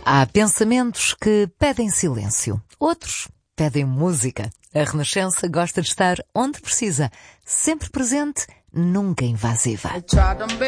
Há pensamentos que pedem silêncio, outros pedem música. A Renascença gosta de estar onde precisa, sempre presente, nunca invasiva.